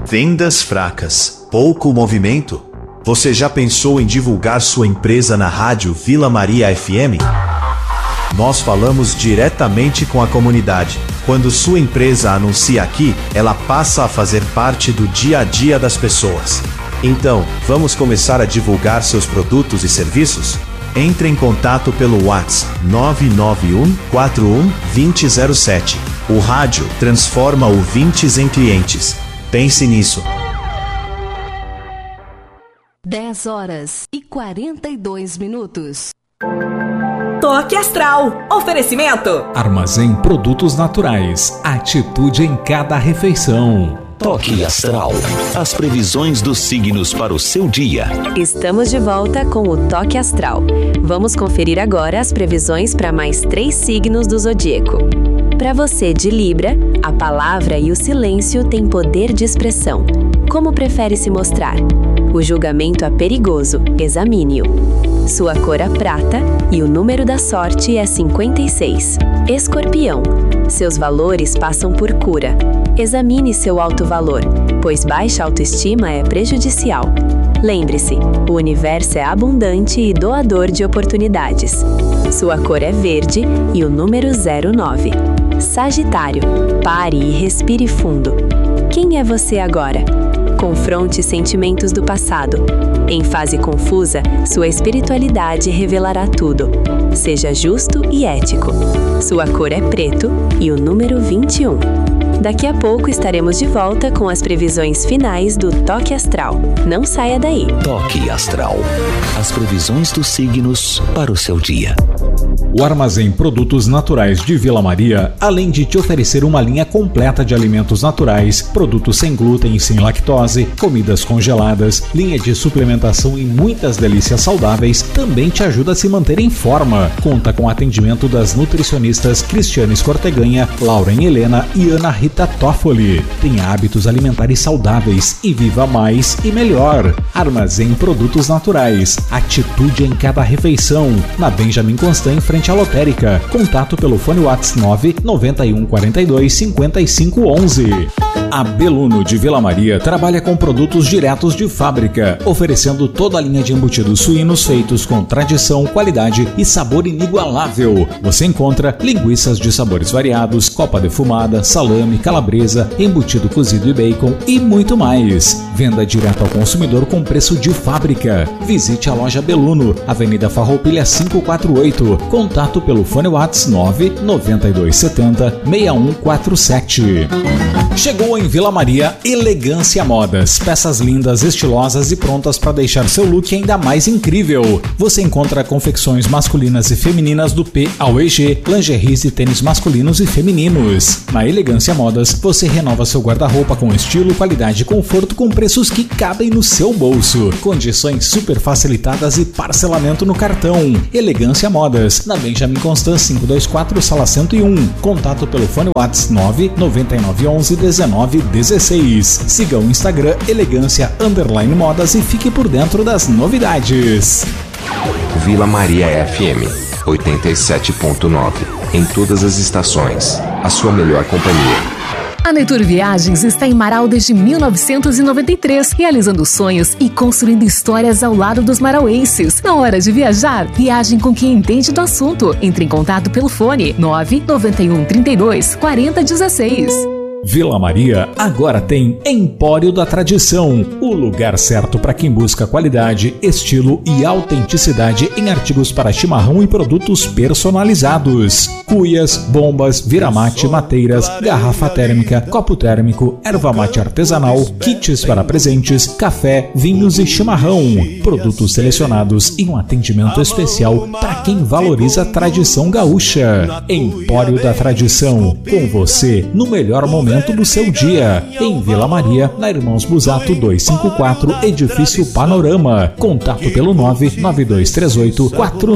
Vendas fracas, pouco movimento? Você já pensou em divulgar sua empresa na rádio Vila Maria FM? Nós falamos diretamente com a comunidade. Quando sua empresa anuncia aqui, ela passa a fazer parte do dia a dia das pessoas. Então, vamos começar a divulgar seus produtos e serviços? Entre em contato pelo WhatsApp 991 41 2007. O rádio transforma ouvintes em clientes. Pense nisso. 10h42. Toque Astral. Oferecimento. Armazém Produtos Naturais. Atitude em cada refeição. Toque Astral. As previsões dos signos para o seu dia. Estamos de volta com o Toque Astral. Vamos conferir agora as previsões para mais 3 signos do zodíaco. Para você de Libra, a palavra e o silêncio têm poder de expressão. Como prefere se mostrar? O julgamento é perigoso, examine-o. Sua cor é prata e o número da sorte é 56. Escorpião, seus valores passam por cura. Examine seu alto valor, pois baixa autoestima é prejudicial. Lembre-se, o universo é abundante e doador de oportunidades. Sua cor é verde e o número 09. Sagitário, pare e respire fundo. Quem é você agora? Confronte sentimentos do passado. Em fase confusa, sua espiritualidade revelará tudo. Seja justo e ético. Sua cor é preto e o número 21. Daqui a pouco estaremos de volta com as previsões finais do Toque Astral. Não saia daí. Toque Astral. As previsões dos signos para o seu dia. O Armazém Produtos Naturais de Vila Maria, além de te oferecer uma linha completa de alimentos naturais, produtos sem glúten e sem lactose, comidas congeladas, linha de suplementação e muitas delícias saudáveis, também te ajuda a se manter em forma. Conta com atendimento das nutricionistas Cristiane Escorteganha, Lauren Helena e Ana Rita Toffoli. Tenha hábitos alimentares saudáveis e viva mais e melhor. Armazém Produtos Naturais. Atitude em cada refeição. Na Benjamin Constant, em frente à lotérica. Contato pelo fone WhatsApp 991 42 55 11. A Beluno de Vila Maria trabalha com produtos diretos de fábrica, oferecendo toda a linha de embutidos suínos feitos com tradição, qualidade e sabor inigualável. Você encontra linguiças de sabores variados, copa defumada, salame, calabresa, embutido cozido e bacon e muito mais. Venda direto ao consumidor com preço de fábrica. Visite a loja Beluno, Avenida Farroupilha 548. Contato pelo fone WhatsApp 99270 6147. Chegou em Vila Maria Elegância Modas. Peças lindas, estilosas e prontas para deixar seu look ainda mais incrível. Você encontra confecções masculinas e femininas do P ao EG, lingeries e tênis masculinos e femininos. Na Elegância Modas, você renova seu guarda-roupa com estilo, qualidade e conforto com preços que cabem no seu bolso. Condições super facilitadas e parcelamento no cartão. Elegância Modas, na Benjamin Constant 524, sala 101. Contato pelo fone WhatsApp 99911 1916. Siga o Instagram Elegância_Modas e fique por dentro das novidades. Vila Maria FM 87.9. Em todas as estações, a sua melhor companhia. A Netour Viagens está em Marau desde 1993, realizando sonhos e construindo histórias ao lado dos marauenses. Na hora de viajar, viagem com quem entende do assunto. Entre em contato pelo fone 991 32 40 16. Vila Maria agora tem Empório da Tradição, o lugar certo para quem busca qualidade, estilo e autenticidade em artigos para chimarrão e produtos personalizados. Cuias, bombas, viramate, mateiras, garrafa térmica, copo térmico, erva mate artesanal, kits para presentes, café, vinhos e chimarrão. Produtos selecionados e um atendimento especial para quem valoriza a tradição gaúcha. Empório da Tradição, com você no melhor momento do seu dia, em Vila Maria, na Irmãos Busato 254, Edifício Panorama. Contato pelo 99238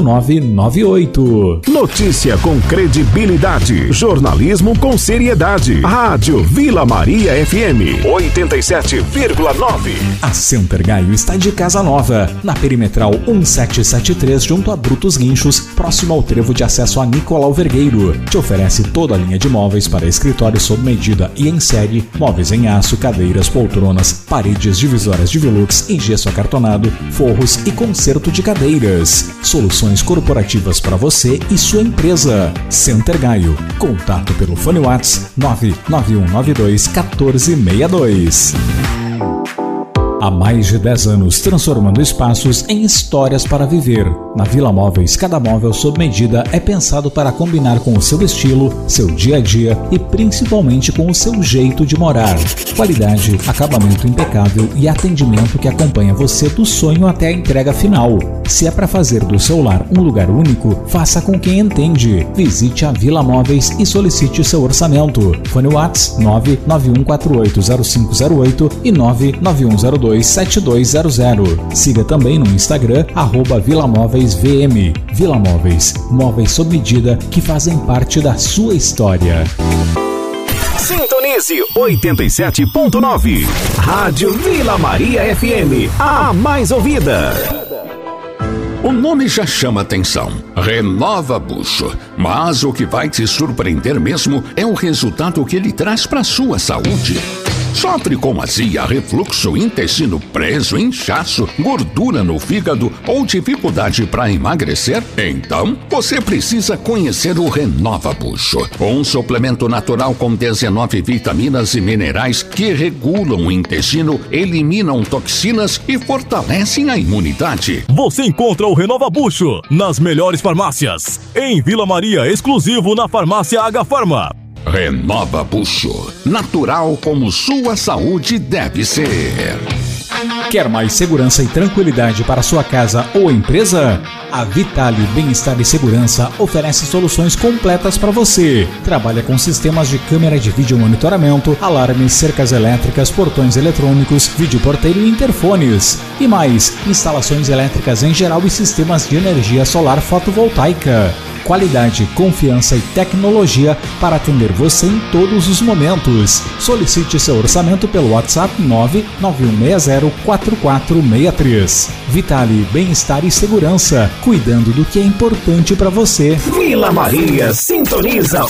4998. Notícia com credibilidade, jornalismo com seriedade. Rádio Vila Maria FM 87,9. A Center Gaio está de casa nova, na Perimetral 1773, junto a Brutos Guinchos, próximo ao trevo de acesso a Nicolau Vergueiro. Te oferece toda a linha de móveis para escritório sob medida medida e em série, móveis em aço, cadeiras, poltronas, paredes divisórias de Velux em gesso acartonado, forros e conserto de cadeiras. Soluções corporativas para você e sua empresa. Center Gaio. Contato pelo fone WhatsApp 991921462. Há mais de 10 anos, transformando espaços em histórias para viver. Na Vila Móveis, cada móvel sob medida é pensado para combinar com o seu estilo, seu dia a dia e principalmente com o seu jeito de morar. Qualidade, acabamento impecável e atendimento que acompanha você do sonho até a entrega final. Se é para fazer do seu lar um lugar único, faça com quem entende. Visite a Vila Móveis e solicite seu orçamento. Fone WhatsApp 991480508 e 991027200. Siga também no Instagram @VilaMóveisVM. Vila Móveis, móveis sob medida que fazem parte da sua história. Sintonize 87.9. Rádio Vila Maria FM, a mais ouvida. O nome já chama atenção, Renova Bucho. Mas o que vai te surpreender mesmo é o resultado que ele traz para sua saúde. Sofre com azia, refluxo, intestino preso, inchaço, gordura no fígado ou dificuldade para emagrecer? Então, você precisa conhecer o Renova Bucho, um suplemento natural com 19 vitaminas e minerais que regulam o intestino, eliminam toxinas e fortalecem a imunidade. Você encontra o Renova Bucho nas melhores farmácias. Em Vila Maria, exclusivo na farmácia H-Farma. Renova Bucho, natural como sua saúde deve ser. Quer mais segurança e tranquilidade para sua casa ou empresa? A Vitale Bem-Estar e Segurança oferece soluções completas para você. Trabalha com sistemas de câmera de vídeo monitoramento, alarmes, cercas elétricas, portões eletrônicos, videoporteiro e interfones. E mais, instalações elétricas em geral e sistemas de energia solar fotovoltaica. Qualidade, confiança e tecnologia para atender você em todos os momentos. Solicite seu orçamento pelo WhatsApp 991604463. Vitale Bem-Estar e Segurança, cuidando do que é importante para você. Vila Maria sintoniza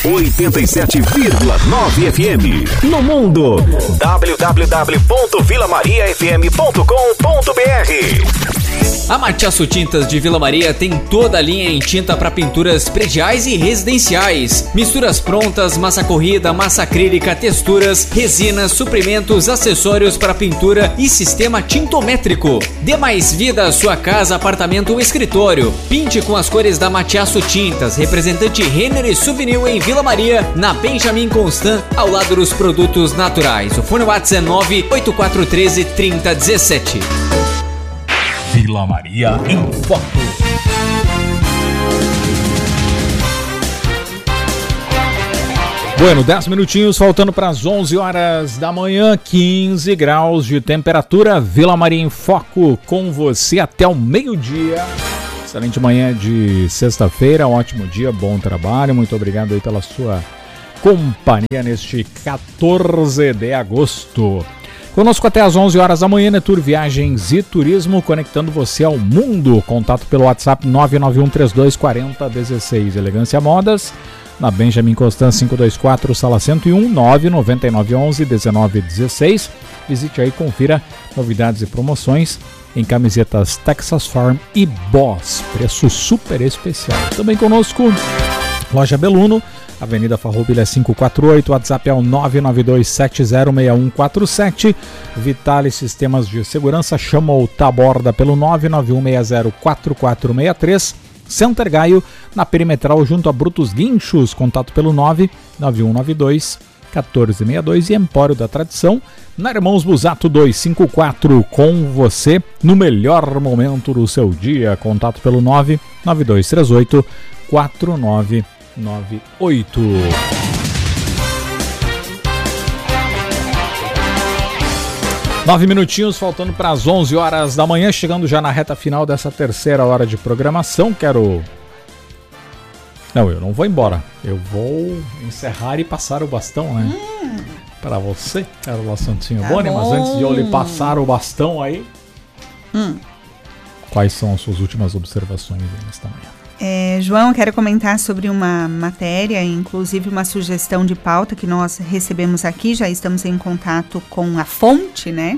87,9 FM. No mundo, www.vilamariafm.com.br. A Matiasso Tintas de Vila Maria tem toda a linha em tinta para pinturas prediais e residenciais. Misturas prontas, massa corrida, massa acrílica, texturas, resinas, suprimentos, acessórios para pintura e sistema tintométrico. Dê mais vida à sua casa, apartamento ou escritório. Pinte com as cores da Matiasso Tintas, representante Renner e Souvenir em Vila Maria, na Benjamin Constant, ao lado dos produtos naturais. O fone WhatsApp é 984133017. Vila Maria em Foco. Bueno, 10 minutinhos faltando para as 11 horas da manhã, 15 graus de temperatura. Vila Maria em Foco com você até o meio-dia. Excelente manhã de sexta-feira, um ótimo dia, bom trabalho. Muito obrigado aí pela sua companhia neste 14 de agosto. Conosco até às 11 horas da manhã, Netur Viagens e Turismo, conectando você ao mundo. Contato pelo WhatsApp 991324016. Elegância Modas, na Benjamin Constant 524, sala 101, 999111916. Visite aí e confira novidades e promoções em camisetas Texas Farm e Boss. Preço super especial. Também conosco, Loja Beluno, Avenida Farroupilha 548, WhatsApp é o 992706147. Vitale Sistemas de Segurança, chama o Taborda pelo 991604463. Center Gaio, na Perimetral junto a Brutus Guinchos, contato pelo 991921462. E Empório da Tradição, na Irmãos Busato 254, com você no melhor momento do seu dia. Contato pelo 992384998. 9 minutinhos faltando para as 11 horas da manhã, chegando já na reta final dessa terceira hora de programação. Não, eu não vou embora. Eu vou encerrar e passar o bastão, né? Para você, Carla Santinho Boni, mas antes de eu lhe passar o bastão aí, quais são as suas últimas observações aí nesta manhã? João, eu quero comentar sobre uma matéria, inclusive uma sugestão de pauta que nós recebemos aqui. Já estamos em contato com a fonte, né?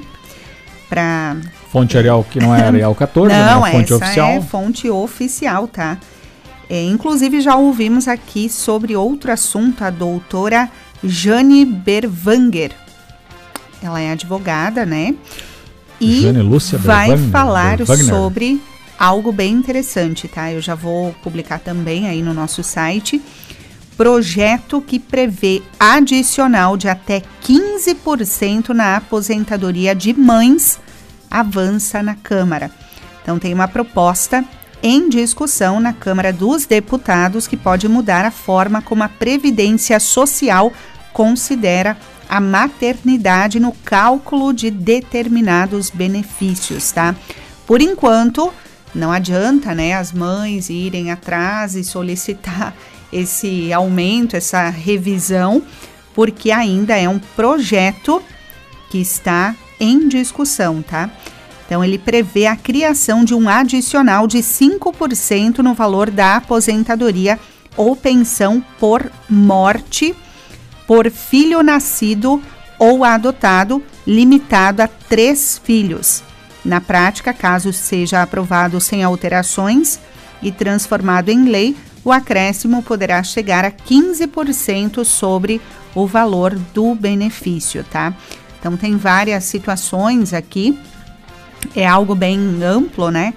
Fonte Arial, que não é Arial 14, não, né? Fonte essa oficial. É fonte oficial, tá? Inclusive já ouvimos aqui sobre outro assunto a doutora Jane Berwanger. Ela é advogada, né? E Jane Lúcia vai falar sobre algo bem interessante, tá? Eu já vou publicar também aí no nosso site. Projeto que prevê adicional de até 15% na aposentadoria de mães avança na Câmara. Então tem uma proposta em discussão na Câmara dos Deputados que pode mudar a forma como a Previdência Social considera a maternidade no cálculo de determinados benefícios, tá? Por enquanto, não adianta, né, as mães irem atrás e solicitar esse aumento, essa revisão, porque ainda é um projeto que está em discussão, tá? Então, ele prevê a criação de um adicional de 5% no valor da aposentadoria ou pensão por morte por filho nascido ou adotado, limitado a 3 filhos. Na prática, caso seja aprovado sem alterações e transformado em lei, o acréscimo poderá chegar a 15% sobre o valor do benefício, tá? Então, tem várias situações aqui, é algo bem amplo, né?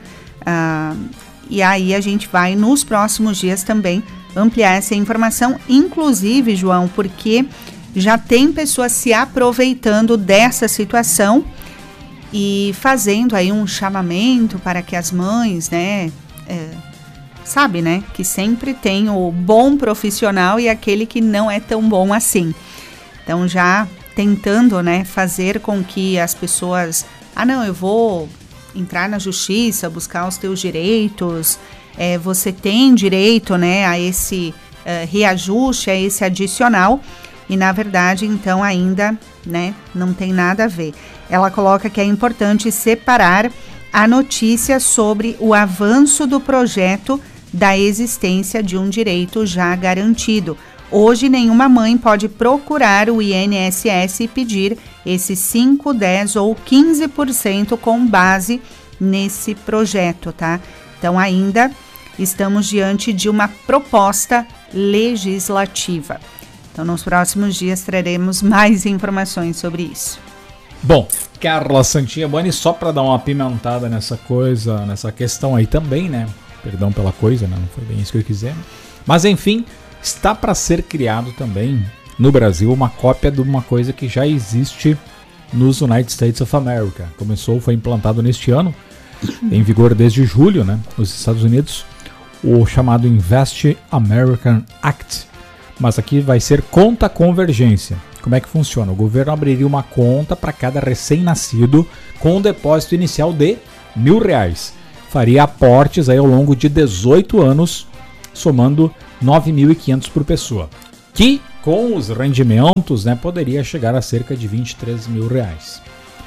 E aí a gente vai, nos próximos dias, também ampliar essa informação, inclusive, João, porque já tem pessoas se aproveitando dessa situação e fazendo aí um chamamento para que as mães, né, sabe, né, que sempre tem o bom profissional e aquele que não é tão bom assim. Então, já tentando, né, fazer com que as pessoas, não, eu vou entrar na justiça, buscar os teus direitos, você tem direito, né, a esse reajuste, a esse adicional, e na verdade, então, ainda, né, não tem nada a ver. Ela coloca que é importante separar a notícia sobre o avanço do projeto da existência de um direito já garantido. Hoje, nenhuma mãe pode procurar o INSS e pedir esses 5, 10 ou 15% com base nesse projeto, tá? Então, ainda estamos diante de uma proposta legislativa. Então, nos próximos dias traremos mais informações sobre isso. Bom, Carla Santiaboni, só para dar uma apimentada nessa coisa, nessa questão aí também, né? Perdão pela coisa, né? Não foi bem isso que eu quis. Mas, enfim, está para ser criado também no Brasil uma cópia de uma coisa que já existe nos United States of America. Foi implantado neste ano, em vigor desde julho, né? Nos Estados Unidos, o chamado Invest American Act. Mas aqui vai ser conta convergência. Como é que funciona? O governo abriria uma conta para cada recém-nascido com um depósito inicial de R$1.000. Faria aportes aí ao longo de 18 anos, somando R$9.500 por pessoa. Que, com os rendimentos, né, poderia chegar a cerca de R$23.000.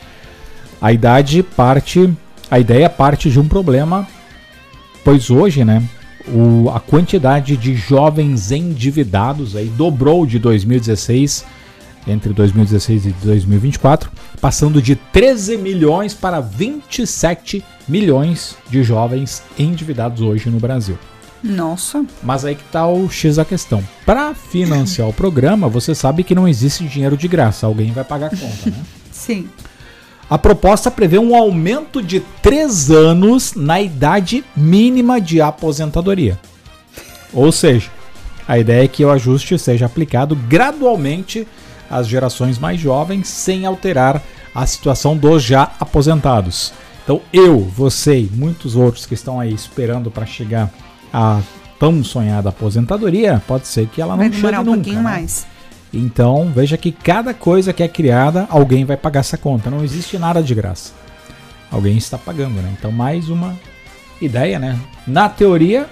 A ideia parte de um problema, pois hoje, né, a quantidade de jovens endividados aí dobrou de 2016, entre 2016 e 2024, passando de 13 milhões para 27 milhões de jovens endividados hoje no Brasil. Nossa! Mas aí que está o X da questão. Para financiar o programa, você sabe que não existe dinheiro de graça, alguém vai pagar a conta, né? Sim. A proposta prevê um aumento de 3 anos na idade mínima de aposentadoria. Ou seja, a ideia é que o ajuste seja aplicado gradualmente às gerações mais jovens, sem alterar a situação dos já aposentados. Então você e muitos outros que estão aí esperando para chegar à tão sonhada aposentadoria, pode ser que ela não chegue nunca. Vai demorar um pouquinho mais. Então, veja que cada coisa que é criada, alguém vai pagar essa conta. Não existe nada de graça. Alguém está pagando, né? Então, mais uma ideia, né? Na teoria,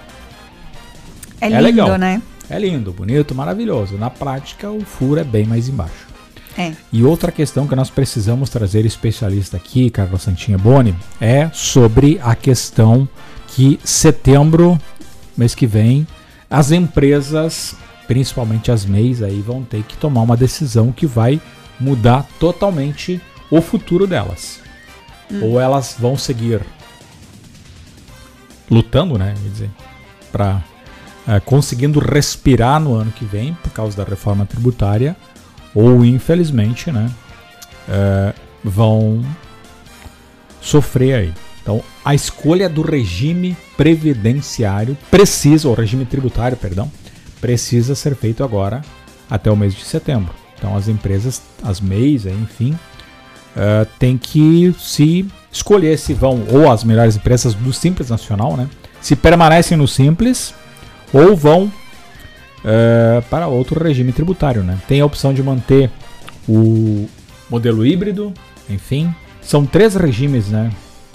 é lindo, legal, né? É lindo, bonito, maravilhoso. Na prática, o furo é bem mais embaixo. E outra questão que nós precisamos trazer especialista aqui, Carla Santiaboni, é sobre a questão que setembro mês que vem, as empresas, principalmente as MEIs, aí vão ter que tomar uma decisão que vai mudar totalmente o futuro delas. Ou elas vão seguir lutando, né, quer dizer, para conseguindo respirar no ano que vem por causa da reforma tributária, ou infelizmente, né, vão sofrer aí. Então, a escolha do regime previdenciário o regime tributário, perdão, precisa ser feito agora até o mês de setembro. Então, as empresas, as MEIs, enfim, tem que se escolher se vão, ou as melhores empresas do Simples Nacional, né, se permanecem no Simples ou vão para outro regime tributário, né. Tem a opção de manter o modelo híbrido, enfim, são 3 regimes, né,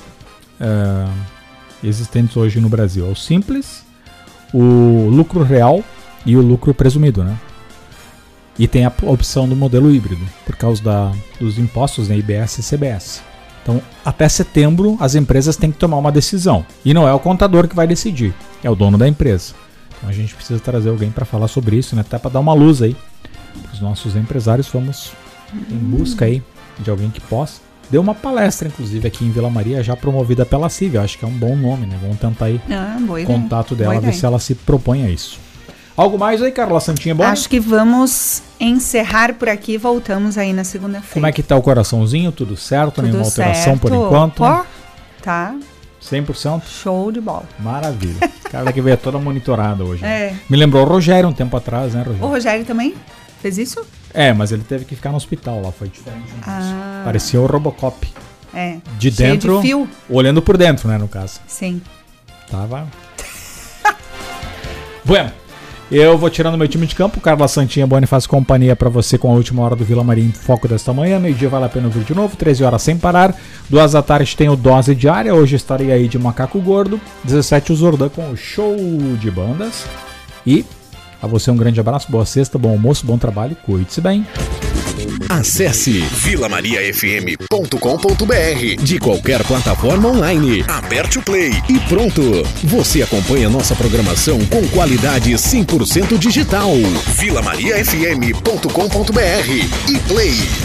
existentes hoje no Brasil: é o Simples, o lucro real e o lucro presumido, né. E tem a opção do modelo híbrido, por causa dos impostos, né, IBS e CBS. Então, até setembro, as empresas têm que tomar uma decisão. E não é o contador que vai decidir, é o dono da empresa. Então, a gente precisa trazer alguém para falar sobre isso, né, até para dar uma luz aí para os nossos empresários. Vamos em busca aí de alguém que possa. Deu uma palestra, inclusive, aqui em Vila Maria, já promovida pela CIV. Acho que é um bom nome, né? Vamos tentar aí o contato dela, ver se ela se propõe a isso. Algo mais aí, Carla Santinha? Bom? Acho que vamos encerrar por aqui. Voltamos aí na segunda-feira. Como é que tá o coraçãozinho? Tudo certo? Tudo Nenhuma alteração certo. por enquanto? Pô, tá. 100%? Show de bola. Maravilha. Cara que veio toda monitorada hoje. É. Né? Me lembrou o Rogério um tempo atrás, né, Rogério? O Rogério também fez isso? Mas ele teve que ficar no hospital lá, foi diferente. Parecia o Robocop. De cheio dentro, de fio. Olhando por dentro, né, no caso. Sim. Tava. Bueno. Eu vou tirando meu time de campo. Carla Santinha Boni faz companhia para você com a última hora do Vila Maria em foco desta manhã. Meio-dia vale a pena ouvir de novo. 13 horas sem parar. 2 da tarde tem o Dose Diária. Hoje estarei aí de Macaco Gordo. 17 o Zordan com o show de bandas. E a você um grande abraço. Boa sexta, bom almoço, bom trabalho. Cuide-se bem. Acesse vilamariafm.com.br. De qualquer plataforma online. Aperte o play e pronto. Você acompanha nossa programação com qualidade 100% digital. vilamariafm.com.br e play.